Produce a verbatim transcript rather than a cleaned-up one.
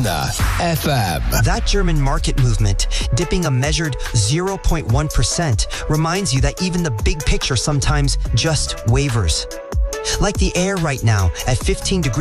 Kona F M. That German market movement, dipping a measured zero point one percent, reminds you that even the big picture sometimes just wavers. Like the air right now at fifteen degrees